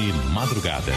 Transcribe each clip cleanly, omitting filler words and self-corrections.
E madrugada.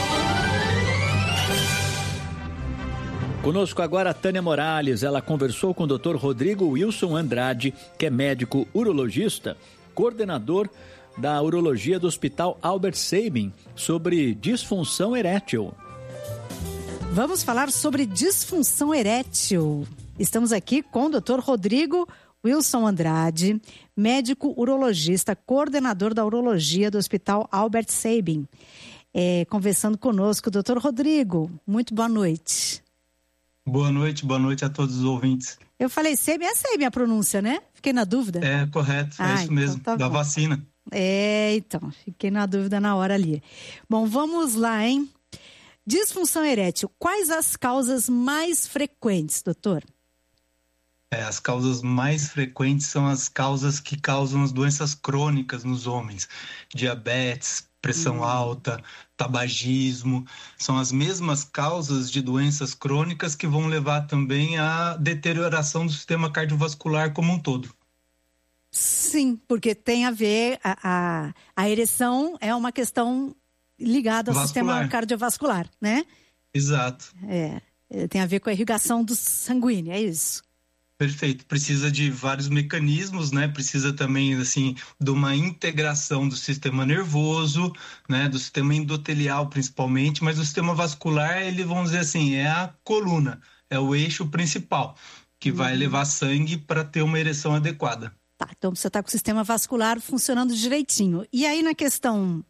Conosco agora a Tânia Morales. Ela conversou com o Dr. Rodrigo Wilson Andrade, que é médico urologista, coordenador da urologia do Hospital Albert Sabin, sobre disfunção erétil. Vamos falar sobre disfunção erétil. Estamos aqui com o Dr. Rodrigo Wilson Andrade, médico urologista, coordenador da urologia do Hospital Albert Sabin. Conversando conosco, Dr. Rodrigo, muito boa noite. Boa noite a todos os ouvintes. Eu falei Sabin, é Sabin a pronúncia, né? Fiquei na dúvida. É, correto, é isso mesmo, então tá da bom. vacina. Então, fiquei na dúvida na hora ali. Bom, vamos lá, hein? Disfunção erétil, quais as causas mais frequentes, doutor? As causas mais frequentes são as causas que causam as doenças crônicas nos homens. Diabetes, pressão alta, tabagismo. São as mesmas causas de doenças crônicas que vão levar também à deterioração do sistema cardiovascular como um todo. Sim, porque tem a ver, a ereção é uma questão ligada ao sistema cardiovascular, né? Exato. Tem a ver com a irrigação do sanguíneo, é isso. Perfeito. Precisa de vários mecanismos, né? Precisa também, assim, de uma integração do sistema nervoso, né? Do sistema endotelial, principalmente, mas o sistema vascular, ele, vamos dizer assim, é a coluna, é o eixo principal, que vai levar sangue para ter uma ereção adequada. Tá, então você está com o sistema vascular funcionando direitinho. E aí na questão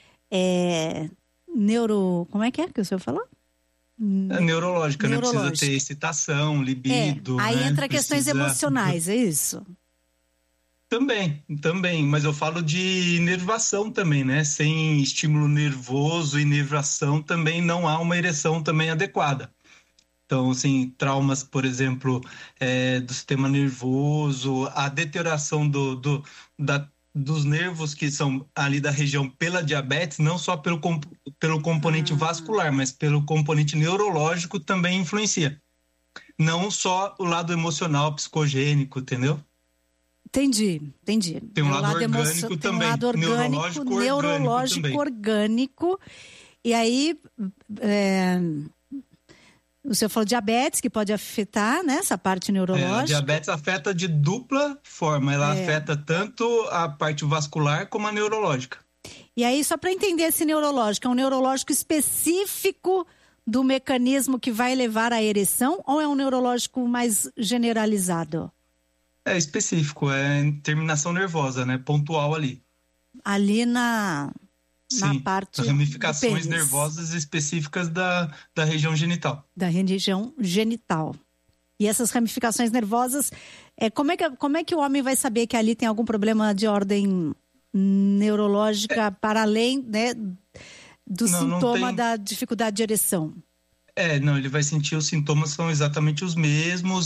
como é que o senhor falou? Neurológica, né? Precisa ter excitação, libido. Aí né? entra questões emocionais, é isso? Também, mas eu falo de inervação também, né? Sem estímulo nervoso e inervação também não há uma ereção também adequada. Então, assim, traumas, por exemplo, do sistema nervoso, a deterioração dos nervos que são ali da região pela diabetes, não só pelo componente vascular, mas pelo componente neurológico também influencia. Não só o lado emocional, psicogênico, entendeu? Entendi. Tem um lado orgânico também. Tem um lado orgânico, neurológico, orgânico. E aí, o senhor falou diabetes, que pode afetar, né, essa parte neurológica. A diabetes afeta de dupla forma. Ela afeta tanto a parte vascular como a neurológica. E aí, só para entender esse neurológico, é um neurológico específico do mecanismo que vai levar à ereção ou é um neurológico mais generalizado? É específico, é terminação nervosa, né? Pontual ali. Ali na parte as ramificações nervosas específicas da região genital. Da região genital. E essas ramificações nervosas, como é que o homem vai saber que ali tem algum problema de ordem neurológica para além, né, do sintoma da dificuldade de ereção? Ele vai sentir os sintomas são exatamente os mesmos,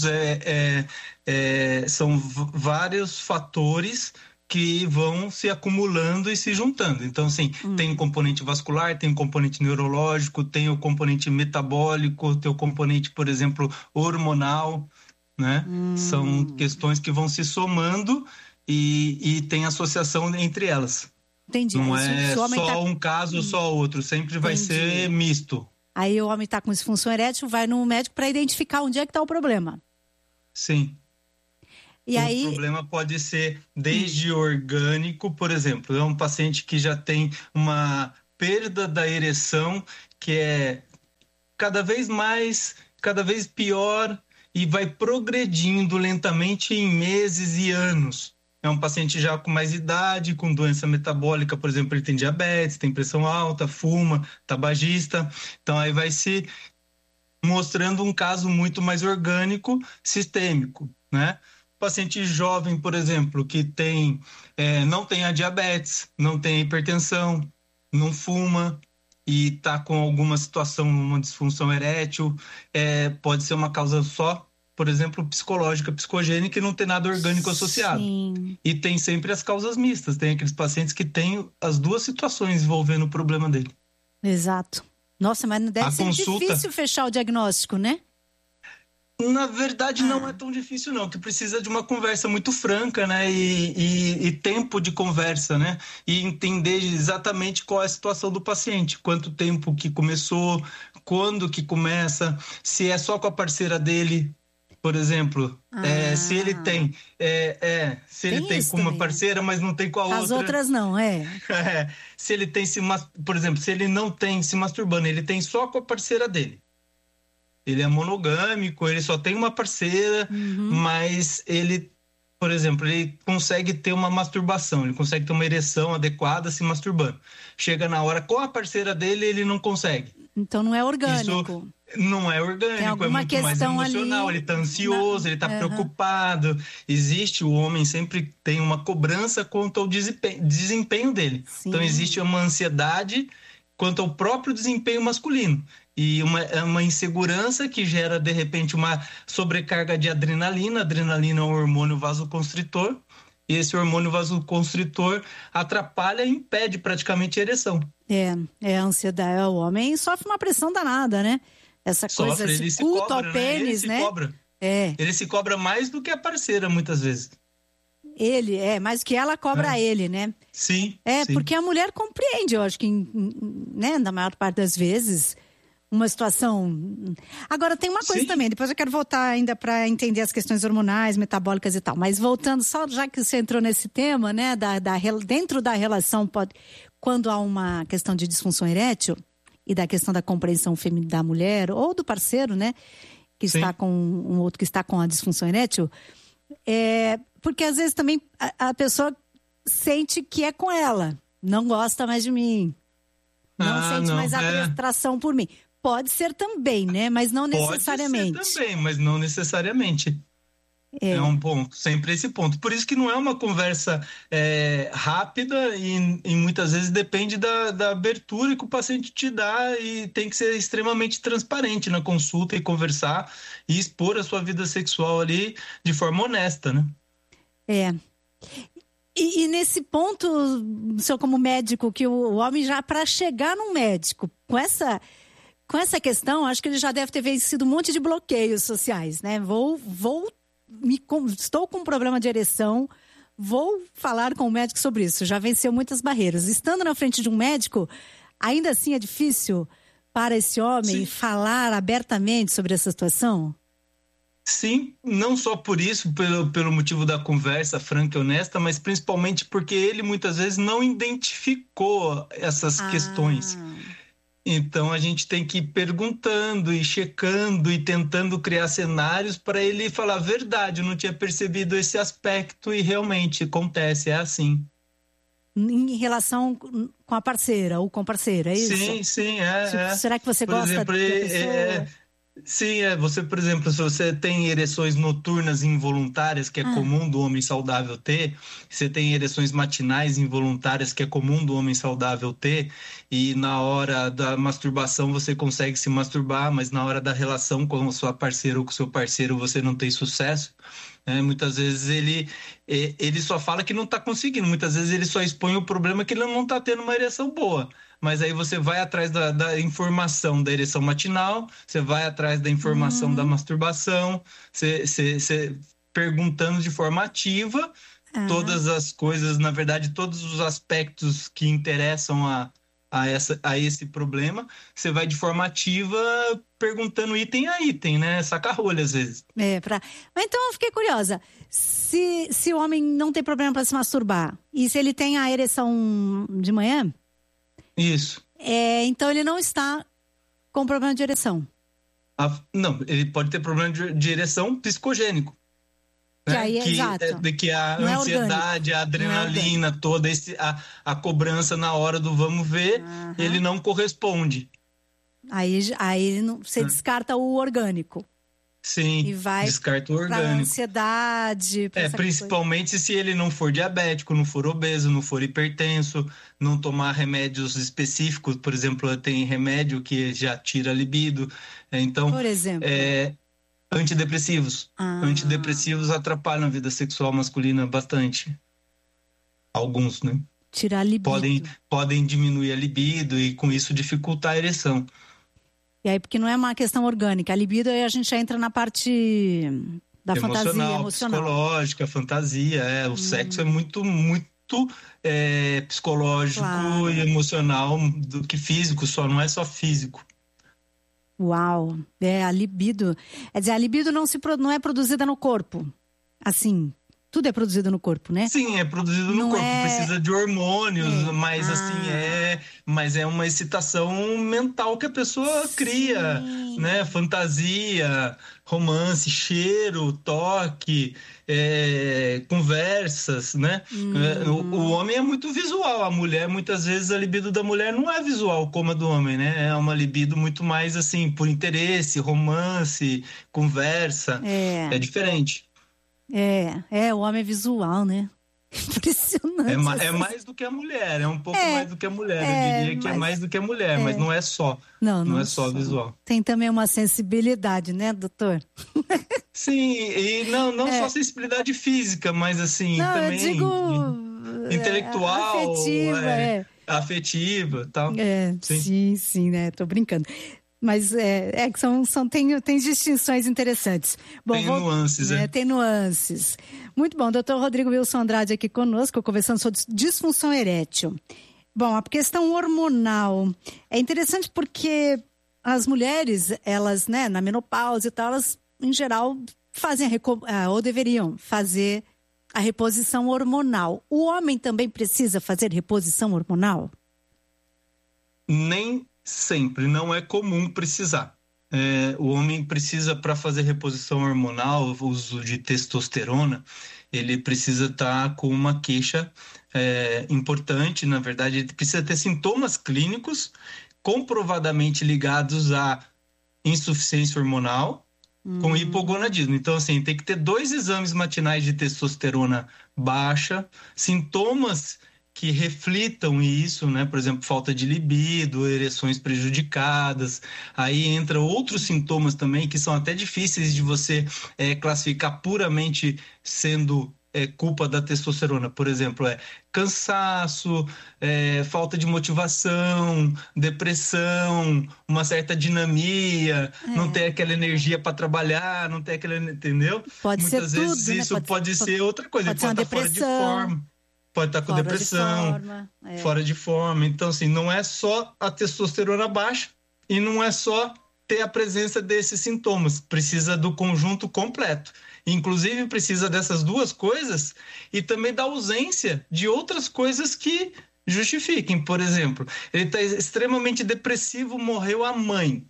são vários fatores que vão se acumulando e se juntando. Então, assim, tem o componente vascular, tem o componente neurológico, tem o componente metabólico, tem o componente, por exemplo, hormonal, né? São questões que vão se somando e tem associação entre elas. Entendi. Não é só um caso ou só outro, sempre vai ser misto. Aí o homem está com disfunção erétil, vai no médico para identificar onde é que está o problema. Sim. E aí... problema pode ser desde orgânico, por exemplo, é um paciente que já tem uma perda da ereção que é cada vez mais, cada vez pior e vai progredindo lentamente em meses e anos. É um paciente já com mais idade, com doença metabólica, por exemplo, ele tem diabetes, tem pressão alta, fuma, tabagista. Então aí vai se mostrando um caso muito mais orgânico, sistêmico, né? Paciente jovem, por exemplo, que não tem a diabetes, não tem hipertensão, não fuma e está com alguma situação, uma disfunção erétil, pode ser uma causa só, por exemplo, psicológica, psicogênica, e não tem nada orgânico associado. Sim. E tem sempre as causas mistas, tem aqueles pacientes que têm as duas situações envolvendo o problema dele. Exato. Nossa, mas não deve ser difícil fechar o diagnóstico, né? Na verdade, não é tão difícil, não, que precisa de uma conversa muito franca, né? E tempo de conversa, né? E entender exatamente qual é a situação do paciente, quanto tempo que começou, quando que começa, se é só com a parceira dele, por exemplo. Se ele tem, se ele tem com uma também, parceira, mas não tem com a outra. As outras não, Se ele tem por exemplo, se ele não tem se masturbando, ele tem só com a parceira dele. Ele é monogâmico, ele só tem uma parceira, mas ele, por exemplo, ele consegue ter uma masturbação, ele consegue ter uma ereção adequada se masturbando. Chega na hora com a parceira dele, ele não consegue. Então não é orgânico. Isso não é orgânico, é muito mais emocional, ele está ansioso, ele está preocupado. Existe, o homem sempre tem uma cobrança quanto ao desempenho dele. Sim. Então existe uma ansiedade quanto ao próprio desempenho masculino. E uma insegurança que gera, de repente, uma sobrecarga de adrenalina. A adrenalina é um hormônio vasoconstritor. E esse hormônio vasoconstritor atrapalha e impede praticamente a ereção. A ansiedade. O homem sofre uma pressão danada, né? Essa coisa, esse culto ao pênis, né? Ele se cobra mais do que a parceira, muitas vezes. Ele, mais que ela cobra ele, né? Sim. Sim. Porque a mulher compreende, eu acho que, né, na maior parte das vezes, uma situação. Agora, tem uma coisa também, depois eu quero voltar ainda para entender as questões hormonais, metabólicas e tal. Mas voltando, só já que você entrou nesse tema, né, dentro da relação, quando há uma questão de disfunção erétil e da questão da compreensão feminina da mulher ou do parceiro, né, que está com um outro que está com a disfunção erétil, porque às vezes também a pessoa sente que é com ela, não gosta mais de mim, não sente mais atração por mim. Pode ser também, né? Mas não necessariamente. Pode ser também, mas não necessariamente. É um ponto, sempre esse ponto. Por isso que não é uma conversa rápida e muitas vezes depende da abertura que o paciente te dá e tem que ser extremamente transparente na consulta e conversar e expor a sua vida sexual ali de forma honesta, né? E nesse ponto, o senhor como médico, que o homem já, para chegar num médico com essa questão, acho que ele já deve ter vencido um monte de bloqueios sociais, né? Estou com um problema de ereção, vou falar com o médico sobre isso. Já venceu muitas barreiras. Estando na frente de um médico, ainda assim é difícil para esse homem falar abertamente sobre essa situação? Sim, não só por isso, pelo motivo da conversa franca e honesta, mas principalmente porque ele muitas vezes não identificou essas questões. Então a gente tem que ir perguntando e checando e tentando criar cenários para ele falar a verdade. Eu não tinha percebido esse aspecto e realmente acontece, é assim. Em relação com a parceira ou com parceira, é isso? Sim, Será que você gosta da pessoa? Sim, você, por exemplo, se você tem ereções noturnas involuntárias, que é comum do homem saudável ter, você tem ereções matinais involuntárias, que é comum do homem saudável ter, e na hora da masturbação você consegue se masturbar, mas na hora da relação com a sua parceira ou com o seu parceiro você não tem sucesso, muitas vezes ele só fala que não está conseguindo, muitas vezes ele só expõe o problema que ele não está tendo uma ereção boa. Mas aí você vai atrás da informação da ereção matinal, você vai atrás da informação da masturbação, você perguntando de forma ativa todas as coisas, na verdade, todos os aspectos que interessam a esse problema, você vai de forma ativa perguntando item a item, né? Saca-rolha às vezes. Mas então eu fiquei curiosa. Se o homem não tem problema para se masturbar, e se ele tem a ereção de manhã... Isso. Então ele não está com problema de ereção. Não, ele pode ter problema de ereção psicogênico. Que aí é exato. Que a ansiedade, a adrenalina, toda a cobrança na hora do vamos ver, ele não corresponde. Aí você descarta o orgânico. Sim, e vai descarta o orgânico. Pra ansiedade. Pra principalmente coisa. Se ele não for diabético, não for obeso, não for hipertenso, não tomar remédios específicos. Por exemplo, tem remédio que já tira a libido. Então, por exemplo? Antidepressivos. Antidepressivos atrapalham a vida sexual masculina bastante. Alguns, né? Tirar a libido. Podem diminuir a libido e com isso dificultar a ereção. E aí, porque não é uma questão orgânica. A libido, aí a gente já entra na parte da fantasia emocional. Psicológica, fantasia. O sexo é muito psicológico e emocional do que físico, não é só físico. Uau! A libido. Quer dizer, a libido não é produzida no corpo. Assim, tudo é produzido no corpo, né? Sim, é produzido no corpo, precisa de hormônios, mas mas é uma excitação mental que a pessoa cria, né? Fantasia, romance, cheiro, toque, conversas, né? O homem é muito visual, a mulher, muitas vezes a libido da mulher não é visual como a do homem, né? É uma libido muito mais assim, por interesse, romance, conversa, é diferente. O homem é visual, né? Impressionante. É mais do que a mulher, é um pouco mais do que a mulher. Eu diria que é mais do que a mulher, mas não é só. Não é só visual. Tem também uma sensibilidade, né, doutor? Sim, e não só sensibilidade física, mas assim, também eu digo, intelectual, afetiva, tal. Sim, né? Tô brincando. Mas que tem distinções interessantes. Bom, tem nuances, Tem nuances. Muito bom, doutor Rodrigo Wilson Andrade aqui conosco, conversando sobre disfunção erétil. Bom, a questão hormonal é interessante porque as mulheres, elas, né, na menopausa e tal, elas, em geral, fazem ou deveriam fazer a reposição hormonal. O homem também precisa fazer reposição hormonal? Nem sempre, não é comum precisar. O homem precisa, para fazer reposição hormonal, o uso de testosterona, ele precisa estar com uma queixa importante, na verdade, ele precisa ter sintomas clínicos comprovadamente ligados à insuficiência hormonal com hipogonadismo. Então, assim, tem que ter 2 exames matinais de testosterona baixa, sintomas que reflitam isso, né? Por exemplo, falta de libido, ereções prejudicadas. Aí entra outros sintomas também que são até difíceis de você classificar puramente sendo culpa da testosterona. Por exemplo, cansaço, falta de motivação, depressão, uma certa dinamia, não ter aquela energia para trabalhar, não ter aquela, entendeu? Muitas vezes tudo, isso né? pode ser outra coisa, pode estar fora de forma. Pode estar com depressão, fora de forma. Então, assim, não é só a testosterona baixa e não é só ter a presença desses sintomas. Precisa do conjunto completo. Inclusive, precisa dessas 2 coisas e também da ausência de outras coisas que justifiquem. Por exemplo, ele está extremamente depressivo, morreu a mãe.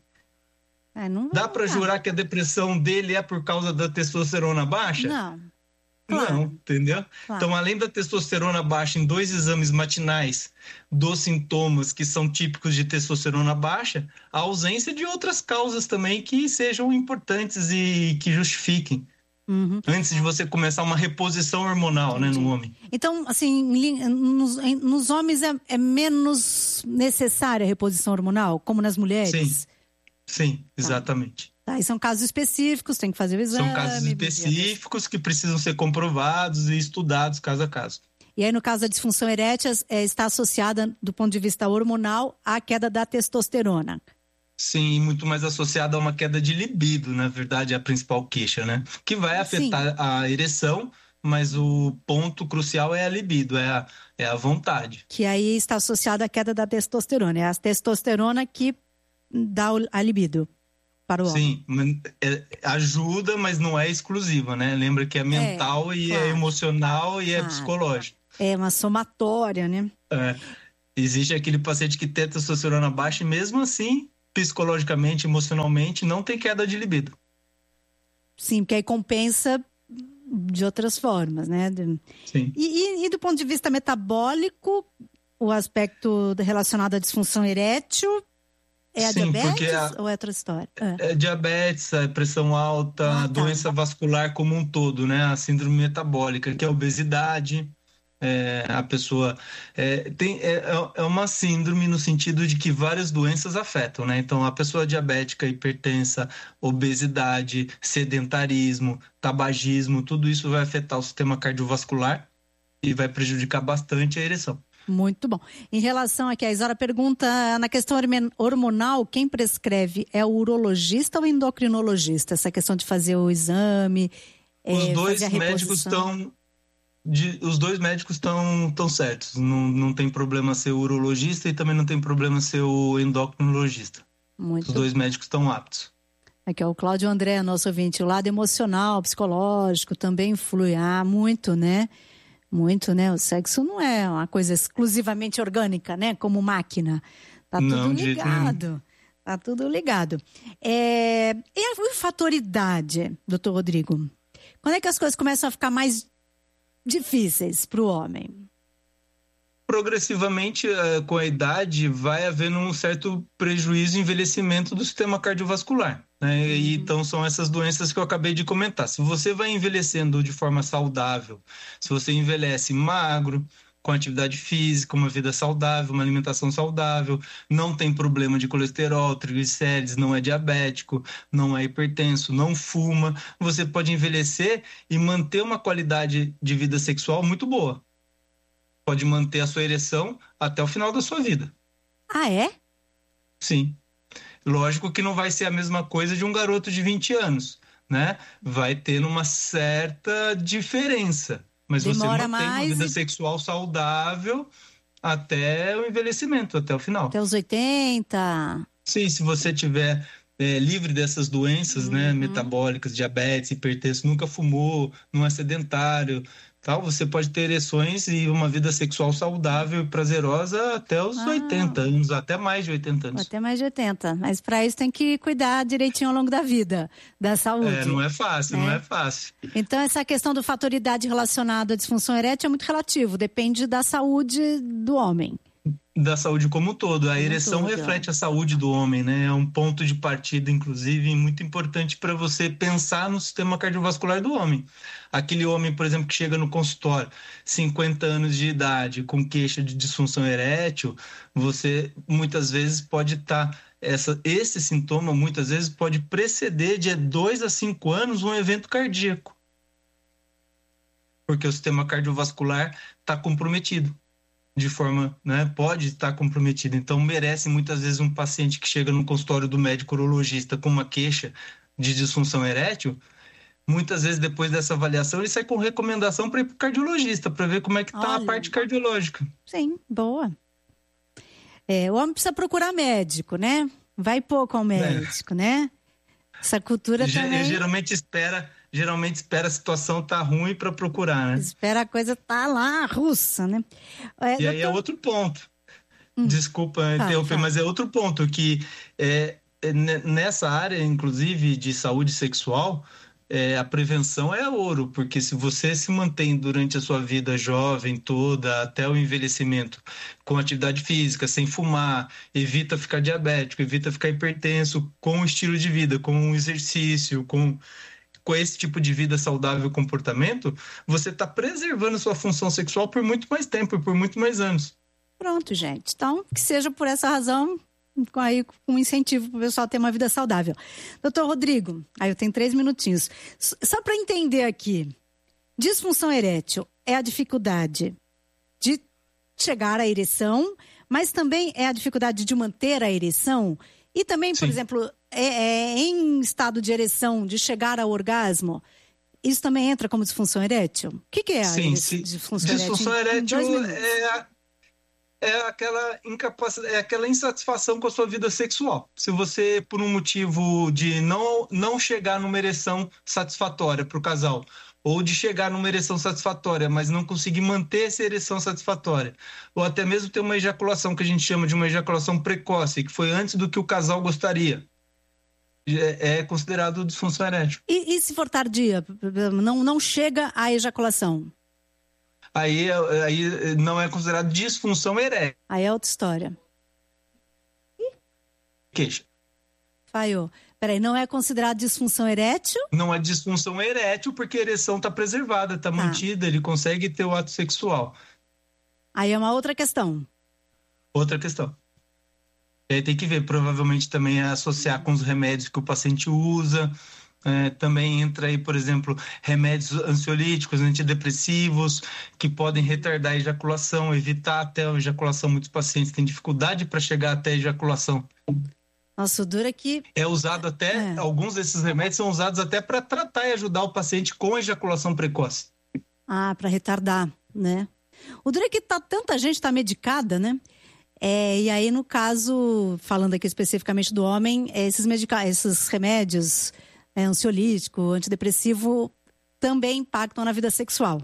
Dá para jurar que a depressão dele é por causa da testosterona baixa? Não. Claro. Não, entendeu? Claro. Então, além da testosterona baixa em 2 exames matinais dos sintomas que são típicos de testosterona baixa, a ausência de outras causas também que sejam importantes e que justifiquem. Antes de você começar uma reposição hormonal, né, no homem. Então, assim, nos homens é menos necessária a reposição hormonal, como nas mulheres? Sim, exatamente. E são casos específicos, tem que fazer o exame. São casos específicos que precisam ser comprovados e estudados caso a caso. E aí, no caso da disfunção erétil, está associada, do ponto de vista hormonal, à queda da testosterona. Sim, muito mais associada a uma queda de libido, na verdade, é a principal queixa, né? Que vai afetar a ereção, mas o ponto crucial é a libido, é a vontade. Que aí está associada à queda da testosterona. É a testosterona que dá a libido. Para o homem. Sim, ajuda, mas não é exclusiva, né? Lembra que é mental é emocional e é psicológico. É uma somatória, né? Existe aquele paciente que tem testosterona baixa e mesmo assim, psicologicamente, emocionalmente, não tem queda de libido. Sim, porque aí compensa de outras formas, né? Sim. E do ponto de vista metabólico, o aspecto relacionado à disfunção erétil... É a diabetes ou é outra história? É diabetes, a pressão alta, doença vascular como um todo, né? A síndrome metabólica, que é a obesidade. A pessoa é uma síndrome no sentido de que várias doenças afetam, né? Então, a pessoa diabética, hipertensa, obesidade, sedentarismo, tabagismo, tudo isso vai afetar o sistema cardiovascular e vai prejudicar bastante a ereção. Muito bom. Em relação aqui, a Isara pergunta, na questão hormonal, quem prescreve é o urologista ou o endocrinologista? Essa questão de fazer o exame, Os dois fazer a médicos reposição. os dois médicos estão certos. Não tem problema ser o urologista e também não tem problema ser o endocrinologista. Muito Os dois médicos estão aptos. Aqui é o Cláudio André, nosso ouvinte. O lado emocional, psicológico também influi. Muito, né? Muito, né? O sexo não é uma coisa exclusivamente orgânica, né? Como máquina. Tá tudo ligado. Tá tudo ligado. E a fator idade, doutor Rodrigo? Quando é que as coisas começam a ficar mais difíceis para o homem? Progressivamente, com a idade, vai havendo um certo prejuízo e envelhecimento do sistema cardiovascular, né? E então são essas doenças que eu acabei de comentar. Se você vai envelhecendo de forma saudável, se você envelhece magro, com atividade física, uma vida saudável, uma alimentação saudável, não tem problema de colesterol, triglicérides, não é diabético, não é hipertenso, não fuma, você pode envelhecer e manter uma qualidade de vida sexual muito boa. Pode manter a sua ereção até o final da sua vida. Ah, é? Sim. Lógico que não vai ser a mesma coisa de um garoto de 20 anos, né? Vai ter uma certa diferença. Mas Demora você mantém uma vida sexual saudável até o envelhecimento, até o final. Até os 80. Sim, se você tiver livre dessas doenças, né, metabólicas, diabetes, hipertenso, nunca fumou, não é sedentário, tal, você pode ter ereções e uma vida sexual saudável e prazerosa até os 80 anos, até mais de 80 anos. Até mais de 80. Mas para isso tem que cuidar direitinho ao longo da vida, da saúde. Não é fácil, não é fácil. Então, essa questão do fator idade relacionado à disfunção erétil é muito relativo, depende da saúde do homem. Da saúde como um todo. A ereção reflete a saúde do homem, né? É um ponto de partida, inclusive, muito importante para você pensar no sistema cardiovascular do homem. Aquele homem, por exemplo, que chega no consultório, 50 anos de idade, com queixa de disfunção erétil, você muitas vezes pode estar... Esse sintoma, muitas vezes, pode preceder de 2 a 5 anos um evento cardíaco. Porque o sistema cardiovascular está comprometido. De forma, né, pode estar comprometido. Então, merece muitas vezes um paciente que chega no consultório do médico urologista com uma queixa de disfunção erétil, muitas vezes depois dessa avaliação ele sai com recomendação para ir para o cardiologista, para ver como é que está a parte cardiológica. Sim, boa. O homem precisa procurar médico, né? Vai pouco ao médico, né? Essa cultura também... Geralmente espera a situação estar ruim para procurar, né? Espera a coisa estar lá, russa, né? E aí é outro ponto. Desculpa interromper, mas é outro ponto que nessa área, inclusive, de saúde sexual, a prevenção é ouro, porque se você se mantém durante a sua vida jovem toda, até o envelhecimento, com atividade física, sem fumar, evita ficar diabético, evita ficar hipertenso, com o estilo de vida, com o exercício, com esse tipo de vida saudável e comportamento, você está preservando sua função sexual por muito mais tempo e por muito mais anos. Pronto, gente. Então, que seja por essa razão, com incentivo para o pessoal ter uma vida saudável. Doutor Rodrigo, eu tenho 3 minutinhos. Só para entender aqui, disfunção erétil é a dificuldade de chegar à ereção, mas também é a dificuldade de manter a ereção. E também, por exemplo, em estado de ereção, de chegar ao orgasmo, isso também entra como disfunção erétil? O que é a disfunção erétil? Disfunção erétil é aquela insatisfação com a sua vida sexual. Se você, por um motivo de não chegar numa ereção satisfatória para o casal, ou de chegar numa ereção satisfatória, mas não conseguir manter essa ereção satisfatória, ou até mesmo ter uma ejaculação que a gente chama de uma ejaculação precoce, que foi antes do que o casal gostaria, é considerado disfunção erétil. E se for tardia, não chega à ejaculação? Aí não é considerado disfunção erétil. Aí é outra história. Queixa. Falhou. Peraí, não é considerado disfunção erétil? Não é disfunção erétil porque a ereção está preservada, está mantida, ele consegue ter o ato sexual. Aí é uma outra questão. Outra questão. E aí tem que ver, provavelmente também é associar com os remédios que o paciente usa, Também entra aí, por exemplo, remédios ansiolíticos, antidepressivos, que podem retardar a ejaculação, evitar até a ejaculação. Muitos pacientes têm dificuldade para chegar até a ejaculação. Nossa, o duro é que... É usado até, alguns desses remédios são usados até para tratar e ajudar o paciente com ejaculação precoce. Para retardar, né? O duro é que tanta gente está medicada, né? E aí, no caso, falando aqui especificamente do homem, esses remédios ansiolítico, antidepressivo, também impactam na vida sexual.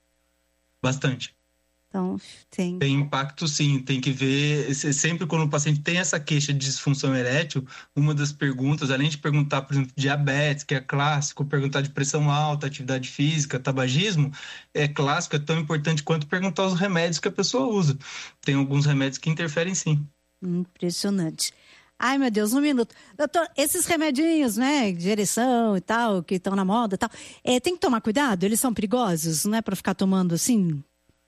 Bastante. Então, tem impacto, sim. Tem que ver, sempre quando o paciente tem essa queixa de disfunção erétil, uma das perguntas, além de perguntar, por exemplo, diabetes, que é clássico, perguntar de pressão alta, atividade física, tabagismo, é clássico, é tão importante quanto perguntar os remédios que a pessoa usa. Tem alguns remédios que interferem, sim. Impressionante. Ai, meu Deus, 1 minuto. Doutor, esses remedinhos, né, de ereção e tal, que estão na moda e tal, tem que tomar cuidado? Eles são perigosos, não é para ficar tomando assim?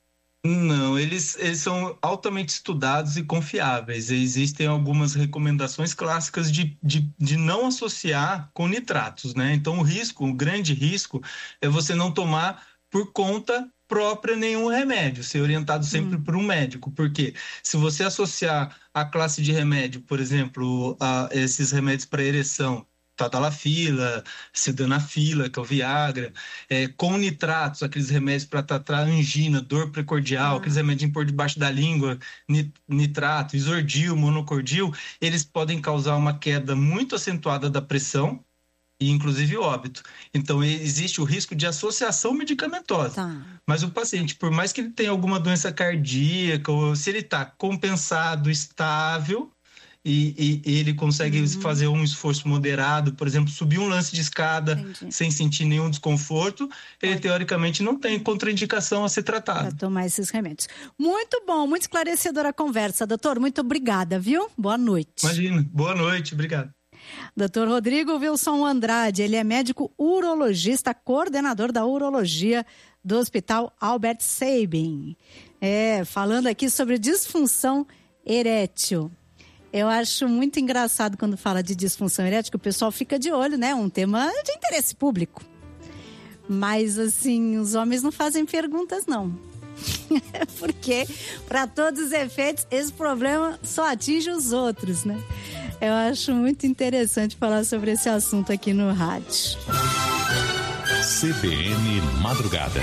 Não, eles são altamente estudados e confiáveis. Existem algumas recomendações clássicas de não associar com nitratos, né? Então, o grande risco é você não tomar por conta própria nenhum remédio, ser orientado sempre por um médico. Porque se você associar a classe de remédio, por exemplo, a esses remédios para ereção, tadalafila, sildenafila, que é o Viagra, com nitratos, aqueles remédios para tratar angina, dor precordial, aqueles remédios por debaixo da língua, nitrato, isordil, monocordil, eles podem causar uma queda muito acentuada da pressão e inclusive óbito. Então existe o risco de associação medicamentosa. Mas o paciente, por mais que ele tenha alguma doença cardíaca, ou se ele está compensado, estável, e ele consegue fazer um esforço moderado, por exemplo, subir um lance de escada sem sentir nenhum desconforto, ele teoricamente não tem contraindicação a ser tratado. Para tomar esses remédios. Muito bom, muito esclarecedora a conversa. Doutor, muito obrigada, viu? Boa noite. Imagina, boa noite, obrigado. Doutor Rodrigo Wilson Andrade, ele é médico urologista, coordenador da urologia do Hospital Albert Sabin. Falando aqui sobre disfunção erétil. Eu acho muito engraçado quando fala de disfunção erétil, que o pessoal fica de olho, né? Um tema de interesse público. Mas, assim, os homens não fazem perguntas, não. Porque, para todos os efeitos, esse problema só atinge os outros, né? Eu acho muito interessante falar sobre esse assunto aqui no rádio. CBN Madrugada.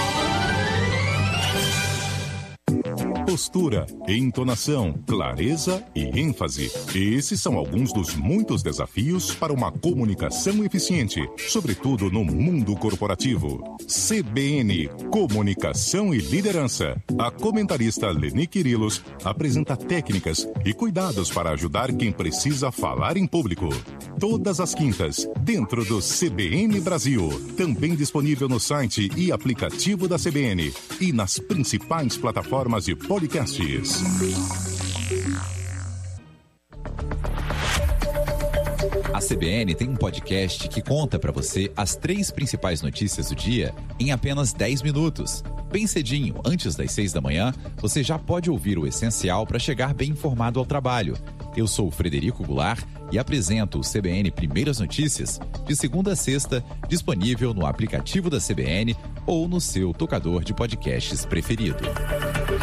Postura, entonação, clareza e ênfase. Esses são alguns dos muitos desafios para uma comunicação eficiente, sobretudo no mundo corporativo. CBN, Comunicação e Liderança. A comentarista Leni Quirilos apresenta técnicas e cuidados para ajudar quem precisa falar em público. Todas as quintas, dentro do CBN Brasil. Também disponível no site e aplicativo da CBN e nas principais plataformas de podcasts. A CBN tem um podcast que conta para você as 3 principais notícias do dia em apenas 10 minutos. Bem cedinho, antes das 6 da manhã, você já pode ouvir o essencial para chegar bem informado ao trabalho. Eu sou o Frederico Goulart e apresento o CBN Primeiras Notícias de segunda a sexta, disponível no aplicativo da CBN ou no seu tocador de podcasts preferido.